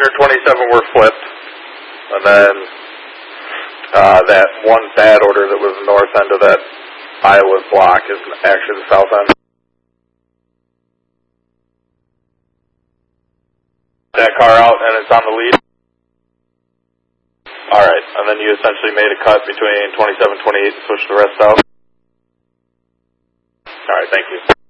or 27 were flipped, and then that one bad order that was the north end of that Iowa block is actually the south end. That car out and it's on the lead. Alright, and then you essentially made a cut between 27 and 28 to switch the rest out. Alright, thank you.